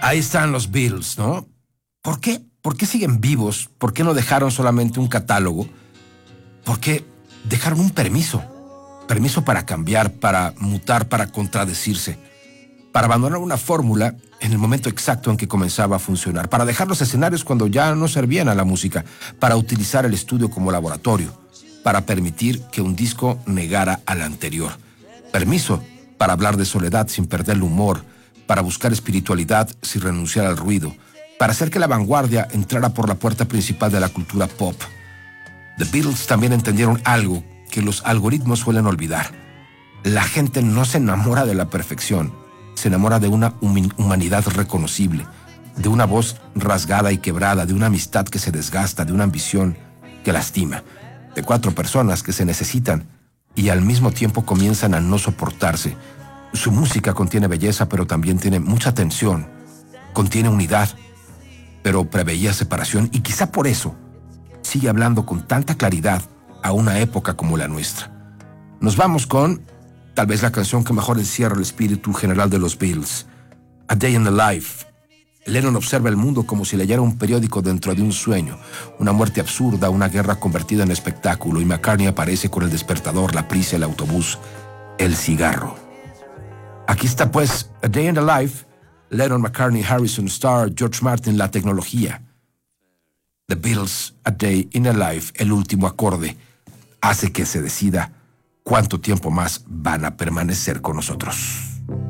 Ahí están los Beatles, ¿no? ¿Por qué? ¿Por qué siguen vivos? ¿Por qué no dejaron solamente un catálogo? ¿Por qué dejaron un permiso? Permiso para cambiar, para mutar, para contradecirse, para abandonar una fórmula en el momento exacto en que comenzaba a funcionar, para dejar los escenarios cuando ya no servían a la música, para utilizar el estudio como laboratorio, para permitir que un disco negara al anterior. Permiso para hablar de soledad sin perder el humor, para buscar espiritualidad sin renunciar al ruido, para hacer que la vanguardia entrara por la puerta principal de la cultura pop. The Beatles también entendieron algo que los algoritmos suelen olvidar. La gente no se enamora de la perfección, se enamora de una humanidad reconocible, de una voz rasgada y quebrada, de una amistad que se desgasta, de una ambición que lastima, de 4 personas que se necesitan y al mismo tiempo comienzan a no soportarse. Su música contiene belleza, pero también tiene mucha tensión, contiene unidad, pero preveía separación y quizá por eso sigue hablando con tanta claridad a una época como la nuestra. Nos vamos con tal vez la canción que mejor encierra el espíritu general de los Beatles, A Day in the Life. Lennon observa el mundo como si leyera un periódico dentro de un sueño, una muerte absurda, una guerra convertida en espectáculo, y McCartney aparece con el despertador, la prisa, el autobús, el cigarro. Aquí está pues A Day in the Life, Lennon, McCartney, Harrison, Starr, George Martin, la tecnología. The Beatles, A Day in the Life, el último acorde, hace que se decida cuánto tiempo más van a permanecer con nosotros.